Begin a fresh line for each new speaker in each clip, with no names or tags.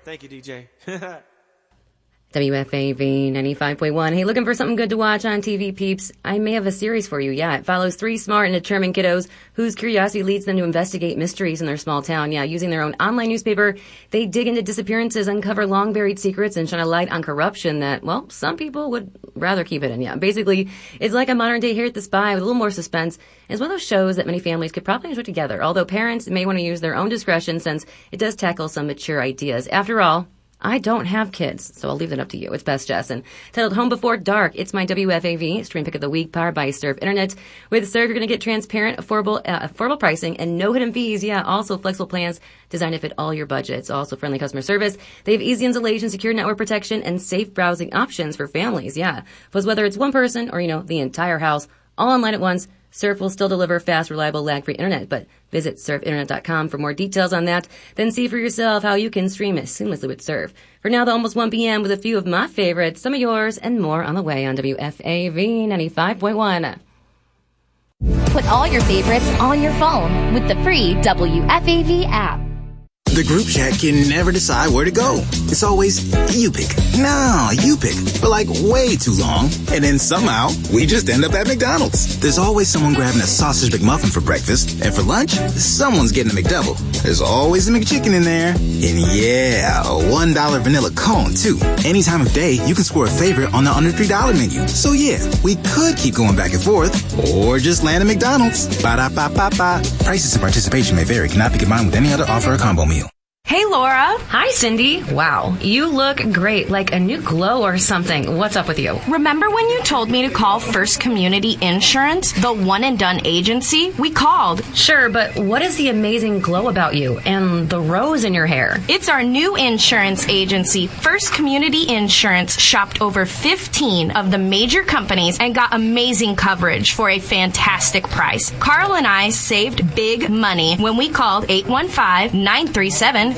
Thank you, DJ.
WFAV 95.1. Hey, looking for something good to watch on TV, peeps? I may have a series for you. Yeah, it follows 3 smart and determined kiddos whose curiosity leads them to investigate mysteries in their small town. Yeah, using their own online newspaper, they dig into disappearances, uncover long-buried secrets, and shine a light on corruption that, well, some people would rather keep hidden. Yeah, basically, it's like a modern-day Here at the Spy with a little more suspense. It's one of those shows that many families could probably enjoy together, although parents may want to use their own discretion since it does tackle some mature ideas. After all, I don't have kids, so I'll leave that up to you. It's Best Jess. And titled Home Before Dark, it's my WFAV stream pick of the week, powered by Surf Internet. With Surf, you're going to get transparent, affordable pricing and no hidden fees. Yeah, also flexible plans designed to fit all your budgets. Also friendly customer service. They have easy installation, secure network protection, and safe browsing options for families. Yeah, plus whether it's one person or, the entire house, all online at once, Surf will still deliver fast, reliable, lag-free internet, but visit surfinternet.com for more details on that. Then see for yourself how you can stream it seamlessly with Surf. For now, the almost 1 p.m. with a few of my favorites, some of yours, and more on the way on WFAV 95.1.
Put all your favorites on your phone with the free WFAV app.
The group chat can never decide where to go. It's always, you pick. No, you pick. For like way too long. And then somehow, we just end up at McDonald's. There's always someone grabbing a sausage McMuffin for breakfast. And for lunch, someone's getting a McDouble. There's always a McChicken in there. And yeah, a $1 vanilla cone too. Any time of day, you can score a favorite on the under $3 menu. So yeah, we could keep going back and forth. Or just land at McDonald's. Ba-da-ba-ba-ba. Prices and participation may vary. Cannot be combined with any other offer or combo meal.
Hey, Laura.
Hi, Cindy. Wow, you look great, like a new glow or something. What's up with you?
Remember when you told me to call First Community Insurance, the one-and-done agency? We called.
Sure, but what is the amazing glow about you and the rose in your hair?
It's our new insurance agency. First Community Insurance shopped over 15 of the major companies and got amazing coverage for a fantastic price. Carl and I saved big money when we called 815-937-5533.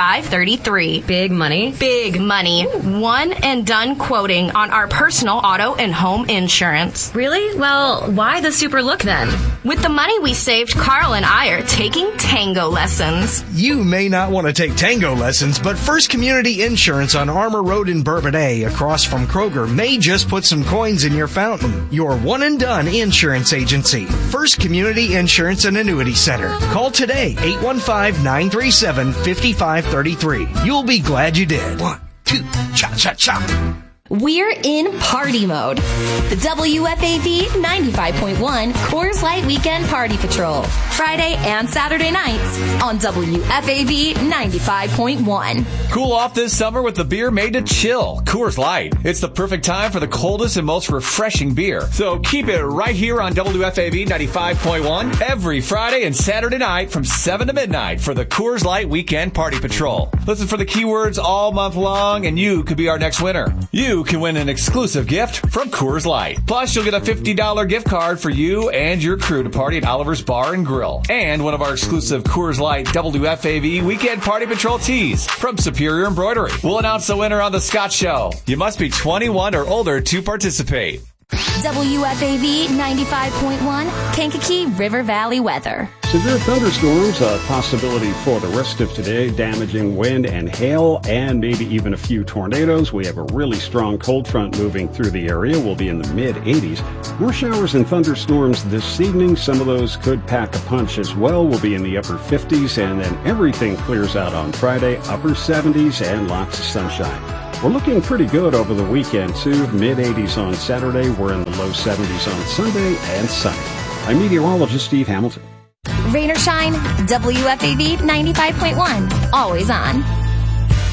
Big money?
Big money. One and done quoting on our personal auto and home insurance.
Really? Well, why the super look then?
With the money we saved, Carl and I are taking tango lessons.
You may not want to take tango lessons, but First Community Insurance on Armour Road in Bourbonnais, across from Kroger, may just put some coins in your fountain. Your one and done insurance agency. First Community Insurance and Annuity Center. Call today, 815-937-5533. You'll be glad you did. 1, 2, cha-cha-cha.
We're in party mode. The WFAV 95.1 Coors Light Weekend Party Patrol. Friday and Saturday nights on WFAV 95.1.
Cool off this summer with the beer made to chill, Coors Light. It's the perfect time for the coldest and most refreshing beer. So keep it right here on WFAV 95.1 every Friday and Saturday night from 7 to midnight for the Coors Light Weekend Party Patrol. Listen for the keywords all month long and you could be our next winner. You can win an exclusive gift from Coors Light. Plus, you'll get a $50 gift card for you and your crew to party at Oliver's Bar and Grill. And one of our exclusive Coors Light WFAV Weekend Party Patrol tees from Superior Embroidery. We'll announce the winner on The Scott Show. You must be 21 or older to participate.
WFAV 95.1 Kankakee River Valley weather.
Severe thunderstorms, a possibility for the rest of today, damaging wind and hail, and maybe even a few tornadoes. We have a really strong cold front moving through the area. We'll be in the mid-80s. More showers and thunderstorms this evening. Some of those could pack a punch as well. We'll be in the upper 50s, and then everything clears out on Friday, upper 70s, and lots of sunshine. We're looking pretty good over the weekend, too. Mid-80s on Saturday. We're in the low 70s on Sunday and Sunday. I'm meteorologist Steve Hamilton.
Rain or shine, WFAV 95.1. Always on.